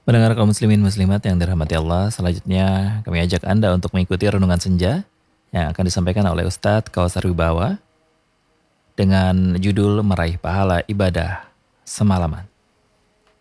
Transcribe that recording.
Pendengar kaum muslimin muslimat yang dirahmati Allah, selanjutnya kami ajak Anda untuk mengikuti renungan senja yang akan disampaikan oleh Ustadz Kausar Wibawa dengan judul Meraih Pahala Ibadah Semalaman.